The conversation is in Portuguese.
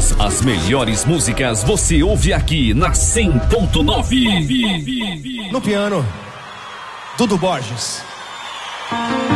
As melhores músicas você ouve aqui na 100.9. No piano, Dudu Borges.